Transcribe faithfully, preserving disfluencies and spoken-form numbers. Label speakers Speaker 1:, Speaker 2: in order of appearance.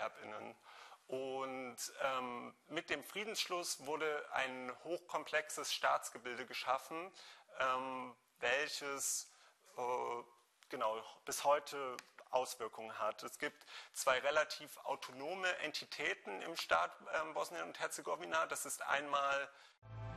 Speaker 1: SerbInnen. Und ähm, mit dem Friedensschluss wurde ein hochkomplexes Staatsgebilde geschaffen, ähm, welches äh, genau bis heute Auswirkungen hat. Es gibt zwei relativ autonome Entitäten im Staat ähm, Bosnien und Herzegowina. Das ist einmal